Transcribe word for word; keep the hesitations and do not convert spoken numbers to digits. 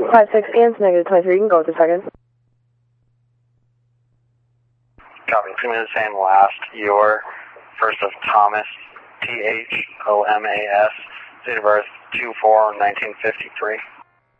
five six and negative twenty-three, you can go with the second. Copy, two minutes and last, your first of Thomas, T H O M A S, date of birth two four nineteen fifty-three.